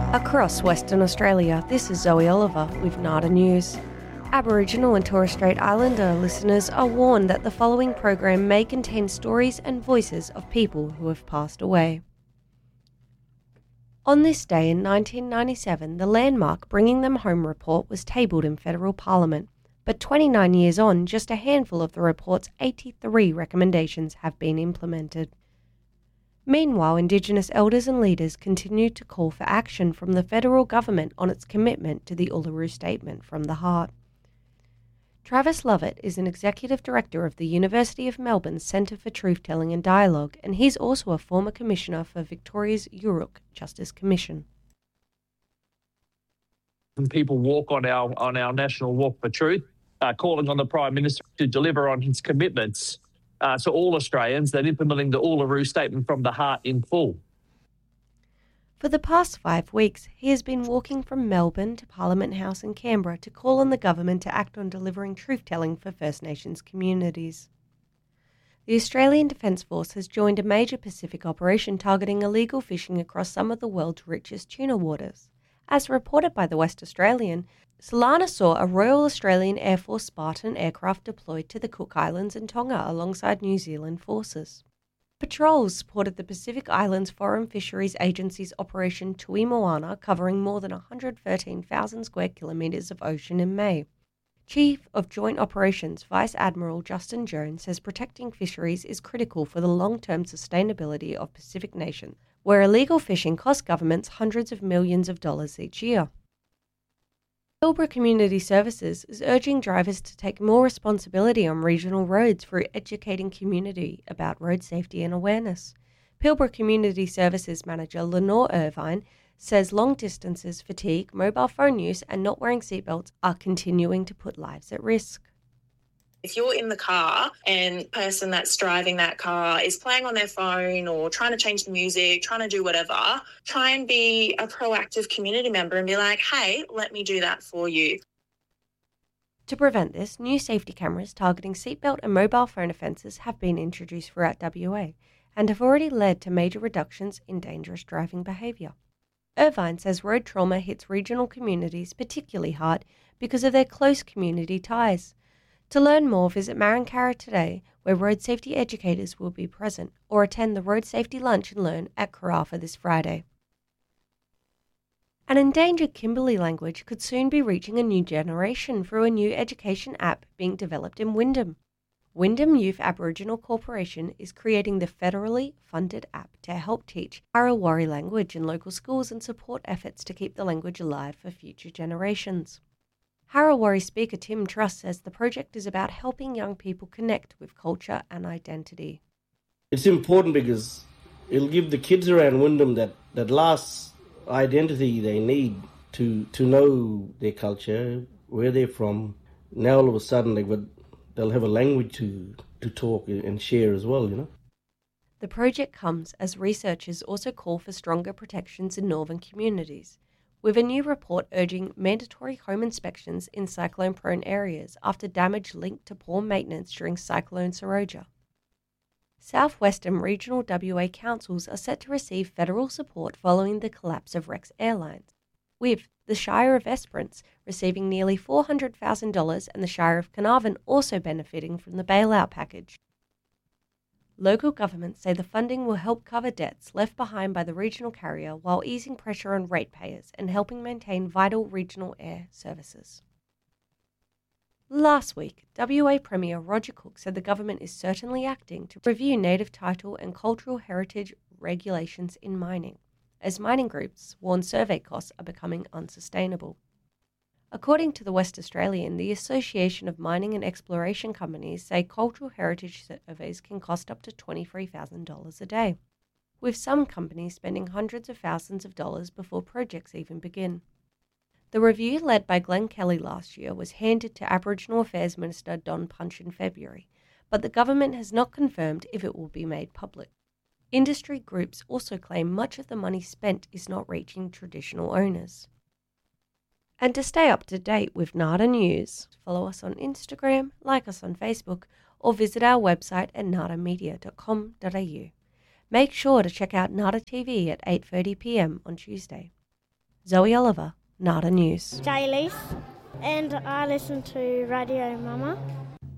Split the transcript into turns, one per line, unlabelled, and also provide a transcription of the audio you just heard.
Across Western Australia, this is Zoe Oliver with NADA News. Aboriginal and Torres Strait Islander listeners are warned that the following program may contain stories and voices of people who have passed away. On this day in 1997, the landmark Bringing Them Home report was tabled in federal parliament, but 29 years on, just a handful of the report's 83 recommendations have been implemented. Meanwhile, Indigenous elders and leaders continue to call for action from the federal government on its commitment to the Uluru Statement from the Heart. Travis Lovett is an executive director of the University of Melbourne's Centre for Truth-Telling and Dialogue, and he's also a former commissioner for Victoria's Yurruk Justice Commission.
People walk on our national walk for truth, calling on the Prime Minister to deliver on his commitments to all Australians that implementing the Uluru Statement from the Heart in full.
For the past 5 weeks, he has been walking from Melbourne to Parliament House in Canberra to call on the government to act on delivering truth-telling for First Nations communities. The Australian Defence Force has joined a major Pacific operation targeting illegal fishing across some of the world's richest tuna waters. As reported by the West Australian, Solana saw a Royal Australian Air Force Spartan aircraft deployed to the Cook Islands and Tonga alongside New Zealand forces. Patrols supported the Pacific Islands Foreign Fisheries Agency's Operation Tui Moana, covering more than 113,000 square kilometres of ocean in May. Chief of Joint Operations Vice Admiral Justin Jones says protecting fisheries is critical for the long-term sustainability of Pacific nations, where illegal fishing costs governments hundreds of millions of dollars each year. Pilbara Community Services is urging drivers to take more responsibility on regional roads through educating community about road safety and awareness. Pilbara Community Services Manager Lenore Irvine says long distances, fatigue, mobile phone use and not wearing seatbelts are continuing to put lives at risk.
If you're in the car and the person that's driving that car is playing on their phone or trying to change the music, trying to do whatever, try and be a proactive community member and be like, hey, let me do that for you.
To prevent this, new safety cameras targeting seatbelt and mobile phone offences have been introduced throughout WA and have already led to major reductions in dangerous driving behaviour. Irvine says road trauma hits regional communities particularly hard because of their close community ties. To learn more, visit Marancara today, where road safety educators will be present, or attend the Road Safety Lunch and Learn at Karratha this Friday. An endangered Kimberley language could soon be reaching a new generation through a new education app being developed in Wyndham. Wyndham Youth Aboriginal Corporation is creating the federally funded app to help teach Harawari language in local schools and support efforts to keep the language alive for future generations. Harawari speaker Tim Truss says the project is about helping young people connect with culture and identity.
It's important because it'll give the kids around Wyndham that last identity they need to know their culture, where they're from. Now all of a sudden they'll have a language to talk and share as well, you know.
The project comes as researchers also call for stronger protections in northern communities, with a new report urging mandatory home inspections in cyclone-prone areas after damage linked to poor maintenance during Cyclone Seroja. Southwestern regional WA councils are set to receive federal support following the collapse of Rex Airlines, with the Shire of Esperance receiving nearly $400,000 and the Shire of Carnarvon also benefiting from the bailout package. Local governments say the funding will help cover debts left behind by the regional carrier while easing pressure on ratepayers and helping maintain vital regional air services. Last week, WA Premier Roger Cook said the government is certainly acting to review native title and cultural heritage regulations in mining, as mining groups warn survey costs are becoming unsustainable. According to the West Australian, the Association of Mining and Exploration Companies say cultural heritage surveys can cost up to $23,000 a day, with some companies spending hundreds of thousands of dollars before projects even begin. The review, led by Glenn Kelly last year, was handed to Aboriginal Affairs Minister Don Punch in February, but the government has not confirmed if it will be made public. Industry groups also claim much of the money spent is not reaching traditional owners. And to stay up to date with NADA News, follow us on Instagram, like us on Facebook, or visit our website at nadamedia.com.au. Make sure to check out NADA TV at 8:30 p.m. on Tuesday. Zoe Oliver, Nada News.
Jaylees, and I listen to Radio Mama.